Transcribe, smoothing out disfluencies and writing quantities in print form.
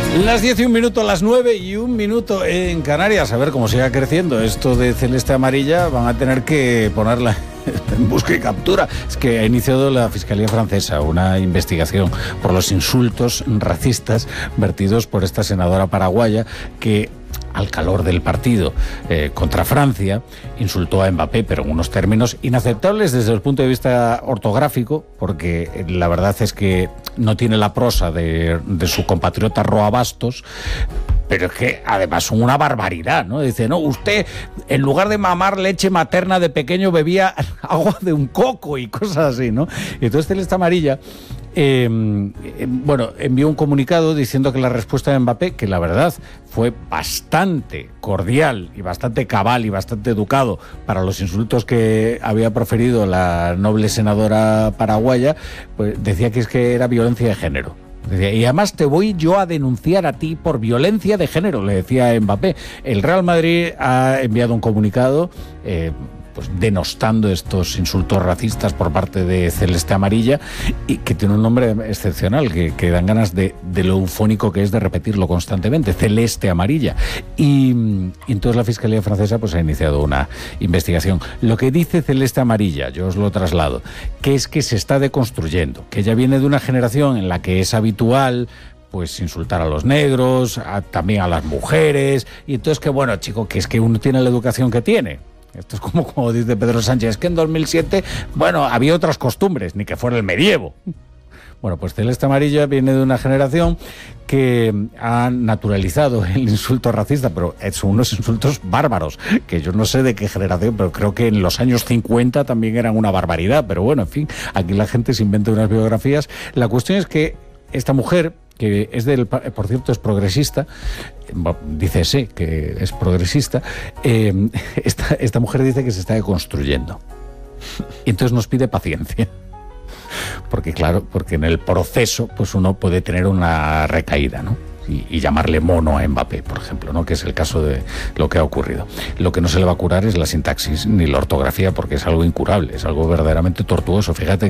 Las 10 y 1 minuto, las 9 y 1 minuto en Canarias. A ver cómo siga creciendo esto de celeste amarilla, van a tener que ponerla en busca y captura. Es que ha iniciado la Fiscalía francesa una investigación por los insultos racistas vertidos por esta senadora paraguaya que, al calor del partido contra Francia, insultó a Mbappé, pero en unos términos inaceptables desde el punto de vista ortográfico, porque la verdad es que no tiene la prosa de su compatriota Roa Bastos, pero es que además son una barbaridad, ¿no? Dice, no, usted en lugar de mamar leche materna de pequeño bebía agua de un coco y cosas así, ¿no? Y entonces Celeste Amarilla envió un comunicado diciendo que la respuesta de Mbappé, que la verdad fue bastante cordial y bastante cabal y bastante educado para los insultos que había proferido la noble senadora paraguaya, pues decía que es que era violencia de género. Y además te voy yo a denunciar a ti por violencia de género, le decía Mbappé. El Real Madrid ha enviado un comunicado denostando estos insultos racistas por parte de Celeste Amarilla, y que tiene un nombre excepcional, que dan ganas de lo eufónico que es de repetirlo constantemente, Celeste Amarilla. Y entonces la Fiscalía francesa pues ha iniciado una investigación. Lo que dice Celeste Amarilla, yo os lo traslado, que es que se está deconstruyendo, que ella viene de una generación en la que es habitual pues insultar a los negros, también a las mujeres, y entonces que bueno, chico, que es que uno tiene la educación que tiene. Esto es como dice Pedro Sánchez, que en 2007, había otras costumbres, ni que fuera el medievo. Bueno, pues Celeste Amarilla viene de una generación que ha naturalizado el insulto racista, pero son unos insultos bárbaros, que yo no sé de qué generación, pero creo que en los años 50 también eran una barbaridad. Pero bueno, en fin, aquí la gente se inventa unas biografías. La cuestión es que esta mujer, que es por cierto, es progresista, dícese que es progresista, esta mujer dice que se está deconstruyendo. Y entonces nos pide paciencia. Porque claro, porque en el proceso pues uno puede tener una recaída, ¿no? Y llamarle mono a Mbappé, por ejemplo, ¿no? Que es el caso de lo que ha ocurrido. Lo que no se le va a curar es la sintaxis ni la ortografía, porque es algo incurable, es algo verdaderamente tortuoso. Fíjate que